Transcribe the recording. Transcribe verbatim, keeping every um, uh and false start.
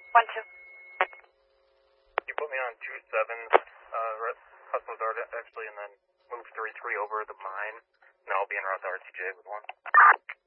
One two. You put me on two seven, uh, Hustler's Art actually, and then move three three over the mine, and I'll be in route to R T J with one.